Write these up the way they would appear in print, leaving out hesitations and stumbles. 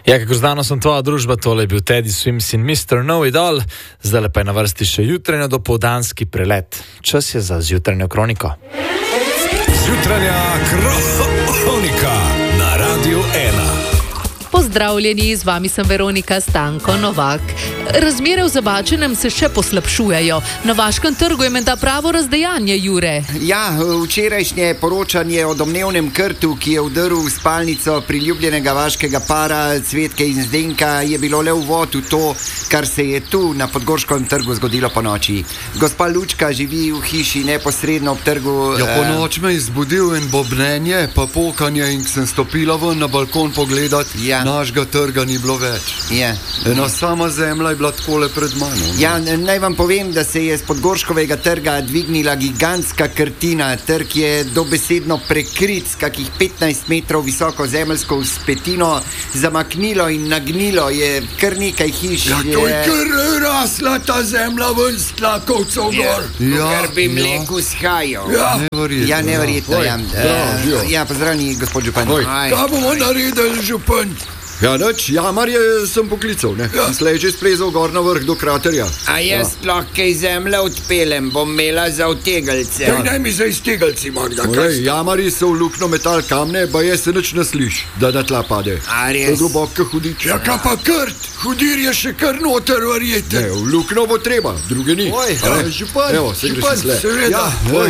Ja, kako znano sem tvoja družba, tole je bil Teddy Swims in Mr. Know It All, zdaj pa je na vrsti še jutranjo dopoldanski prelet. Čas je za zjutranjo kroniko. Zjutranja kronika na Radiu 1. Pozdravljeni, z vami sem Veronika Stanko Novak. Razmere v Zabačenem se še poslabšujejo. Na Vaškem trgu je menda pravo razdejanje, Jure. Ja, včerajšnje poročanje o domnevnem krtu, ki je vdrl v spalnico priljubljenega vaškega para Cvetke in Zdenka, je bilo le uvod v to, kar se je tu na Podgorškem trgu zgodilo po noči. Gospa Lučka živi v hiši neposredno ob trgu. Ja, po noč me je zbudil in bobnenje, pa pokanje, in sem stopila ven na balkon pogledat, našega trga ni bilo več. Ena sama zemlja je bila takole pred mano. Ja, naj vam povem, da se je z Podgorškovega trga dvignila gigantska krtina. Trg je dobesedno prekrit s kakih 15 metrov visoko zemeljsko vzpetino, zamaknilo in nagnilo je kar nekaj hiš. Ja, to je kar rasla ta zemlja ven s tlakovcev gor. Kar bi mleku shajal. Neverjetno. Ja, pozdravljeni, gospod župan. Kaj bomo naredili, župan? Ja, nič, jamarje sem poklical, ne? Slej že splezal gor na vrh do kraterja. A jaz sploh kaj zemlje odpelem, bom imela za vtegelce. Daj mi za iztegelci, Magda. Jamarji so v lukno metal kamne, ba je se nič ne sliš, da na tla pade. A res? To je globoko hudič. Ja, kaj pa krt? Hudir je še kar noter, verjete. Ne, v lukno bo treba, druge ni. Župan, evo, se greš sle. Seveda.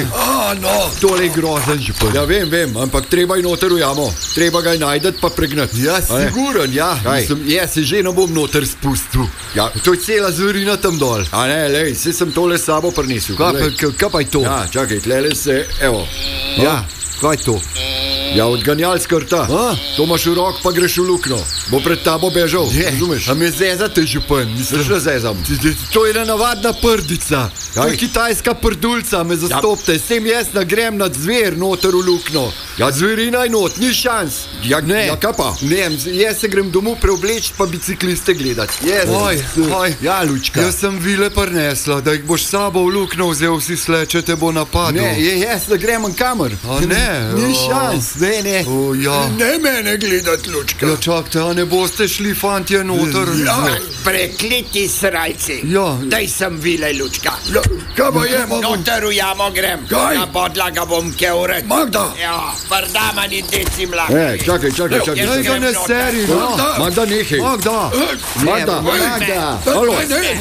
Tole je grozen, župan. Ja, vem, ampak treba je noter v jamo. Treba ga je najdeti pa pregnati. Ja, sigurno. Ja, se že ne bom noter spustil. Ja, to je cela zverina tam dol. A ne, lej, se sem tole s sabo prinesel. Kaj pa je to? Ja, čakaj, tlele se, evo. Ja, kaj je to? Ja, odganjal skrta. To imaš v rok, pa greš v lukno. Bo pred tabo bežal, razumeš? A me zezate, župan, misliš, da zezam? To je navadna prdica. To je kitajska prdulca, me zastopte. S tem jaz nagrem nad zver noter v lukno. Ja, zverina je not, ni šans. Ja, kaj pa? Ne, jaz se grem domov preobleč, pa bicikliste gledat. Ja, Lučka. Jaz sem vile prinesla, da jih boš sabo v lukno vzel, si sle, če te bo napadil. Ne, jaz ne grem en kamer. A ne? Ni šans. Ne. Ne mene gledat, Lučka. Ja, čakajte, a ne boste šli, fantje, noter? Prekliti srajci. Daj sem vile, Lučka. Kaj pa jemo? Noter v jamo grem. Kaj? Na podlaga bom keuret. Magda! Ja, prdama ni deci mlaka. Čakaj. Naj ga ne seri. Magda, nehaj. Magda. Halo.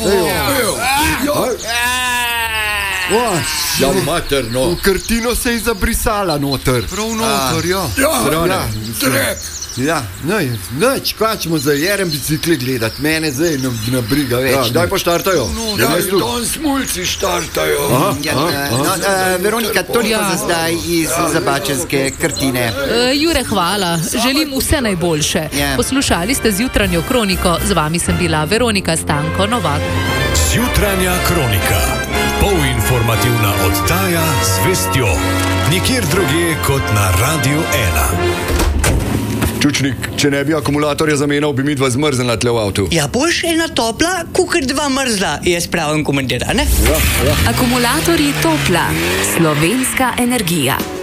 Ja, materno. V krtino se je zabrisala noter. Prav noter, trep. Ja, nič, kvačemo za jerem bicikli gledat. Mene zdaj ne briga več. Daj pa štartajo. Ja, don smulci štartajo. Veronika, toliko za zdaj iz Zabačenske krtine. Jure, hvala. Želim vse najboljše. Poslušali ste zjutranjo kroniko. Z vami sem bila Veronika Stanko Novak. Zjutranja kronika. Polinformativna oddaja z vestjo. Nikjer drugje kot na Radiu 1. Čučnik, če ne bi akumulatorja zamenjal, bi mi dva zmrznila tle v avtu. Ja, boš ena topla, kukar dva mrzla, je spravim komentar, ne? Akumulatorji Topla, slovenska energija.